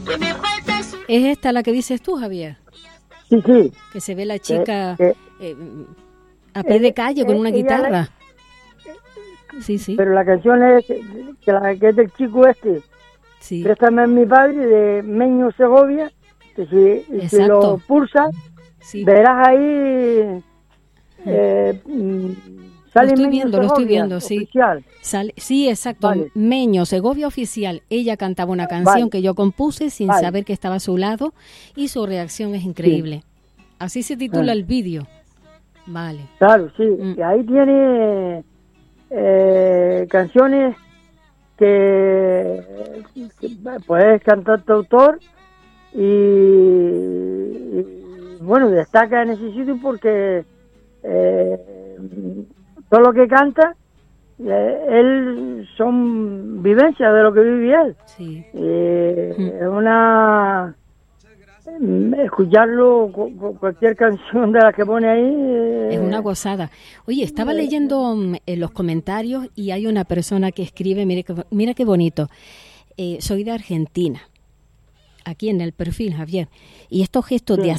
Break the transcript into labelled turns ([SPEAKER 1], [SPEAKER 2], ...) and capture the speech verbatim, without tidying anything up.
[SPEAKER 1] ¿Es esta la que dices tú, Javier?
[SPEAKER 2] Sí, sí.
[SPEAKER 1] Que se ve la chica
[SPEAKER 2] Eh,
[SPEAKER 1] eh, a pie de calle
[SPEAKER 2] eh,
[SPEAKER 1] con una
[SPEAKER 2] ella
[SPEAKER 1] guitarra.
[SPEAKER 2] la-
[SPEAKER 1] Sí, sí,
[SPEAKER 2] Pero la canción es que, que la que es del chico este,
[SPEAKER 1] sí.
[SPEAKER 2] Préstame a mi padre, de Meño Segovia, que si, si
[SPEAKER 1] Exacto.
[SPEAKER 2] lo pulsas,
[SPEAKER 1] Sí.
[SPEAKER 2] verás ahí, eh, mm,
[SPEAKER 1] Lo
[SPEAKER 2] sale
[SPEAKER 1] estoy
[SPEAKER 2] Meño
[SPEAKER 1] viendo, lo estoy
[SPEAKER 2] Segovia,
[SPEAKER 1] viendo, sí.
[SPEAKER 2] oficial.
[SPEAKER 1] Sale, sí, exacto.
[SPEAKER 2] Vale.
[SPEAKER 1] Meño, Segovia Oficial. Ella cantaba una canción
[SPEAKER 2] Vale.
[SPEAKER 1] que yo compuse sin
[SPEAKER 2] Vale.
[SPEAKER 1] saber que estaba a su lado y su reacción es increíble. Así se titula
[SPEAKER 2] Ah.
[SPEAKER 1] el vídeo. Vale.
[SPEAKER 2] Claro, sí,
[SPEAKER 1] Mm.
[SPEAKER 2] y ahí tiene eh, canciones que, que puedes cantar tu autor y, y, bueno, destaca en ese sitio porque eh, todo lo que canta, eh, él son vivencias de lo que vive él.
[SPEAKER 1] Sí.
[SPEAKER 2] Eh,
[SPEAKER 1] Mm.
[SPEAKER 2] Es una... escucharlo, cu- cu- cualquier canción de las que pone ahí... eh,
[SPEAKER 1] Es una gozada. Oye, estaba leyendo mm, en los comentarios y hay una persona que escribe, mire que, mira qué bonito, eh, soy de Argentina, aquí en el perfil, Javier, y estos gestos
[SPEAKER 2] Sí.
[SPEAKER 1] de